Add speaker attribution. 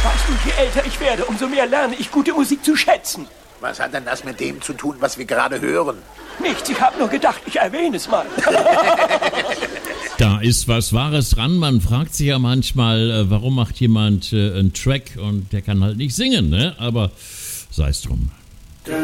Speaker 1: Weißt du, je älter ich werde, umso mehr lerne ich gute Musik zu schätzen.
Speaker 2: Was hat denn das mit dem zu tun, was wir gerade hören?
Speaker 1: Nichts, ich habe nur gedacht, ich erwähne es mal.
Speaker 3: Da ist was Wahres dran. Man fragt sich ja manchmal, warum macht jemand einen Track und der kann halt nicht singen, ne? Aber sei es drum.